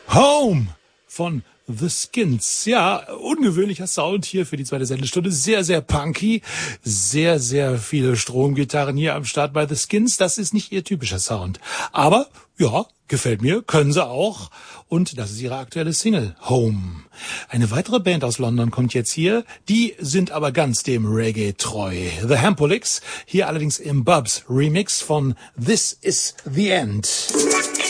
Home von The Skins. Ja, ungewöhnlicher Sound hier für die zweite Sendestunde. Sehr, sehr punky. Sehr, sehr viele Stromgitarren hier am Start bei The Skins. Das ist nicht ihr typischer Sound. Aber, ja, gefällt mir. Können sie auch. Und das ist ihre aktuelle Single, Home. Eine weitere Band aus London kommt jetzt hier. Die sind aber ganz dem Reggae treu. The Hampolics. Hier allerdings im Bubs Remix von This Is The End.